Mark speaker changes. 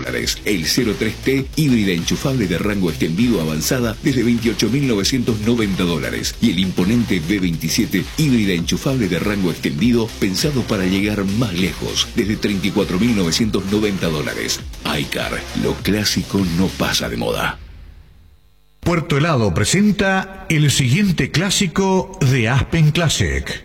Speaker 1: dólares. El 03T híbrida enchufable de rango extendido avanzada desde 28.990 dólares. Y el imponente B27 híbrida enchufable de rango extendido pensado para llegar más lejos desde 34.990 dólares. iCar, lo clásico no pasa de moda.
Speaker 2: Puerto Helado presenta el siguiente clásico de Aspen Classic.